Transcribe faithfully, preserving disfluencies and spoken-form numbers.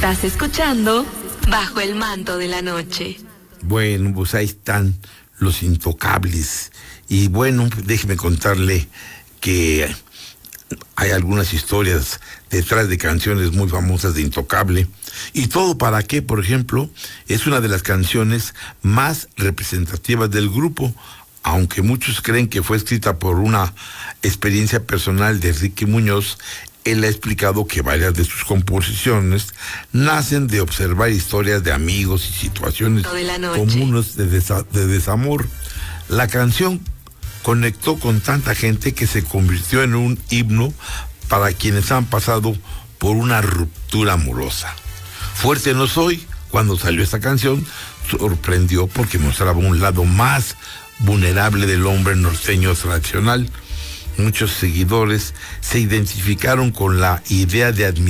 Estás escuchando Bajo el Manto de la Noche. Bueno, pues ahí están los Intocables. Y bueno, déjeme contarle que hay algunas historias detrás de canciones muy famosas de Intocable. ¿Y todo para qué? Por ejemplo, es una de las canciones más representativas del grupo, aunque muchos creen que fue escrita por una experiencia personal de Ricky Muñoz. Él ha explicado que varias de sus composiciones nacen de observar historias de amigos y situaciones comunes de, desa- de desamor. La canción conectó con tanta gente que se convirtió en un himno para quienes han pasado por una ruptura amorosa. Fuerte no soy, cuando salió esta canción, sorprendió porque mostraba un lado más vulnerable del hombre norteño tradicional. Muchos seguidores se identificaron con la idea de admitir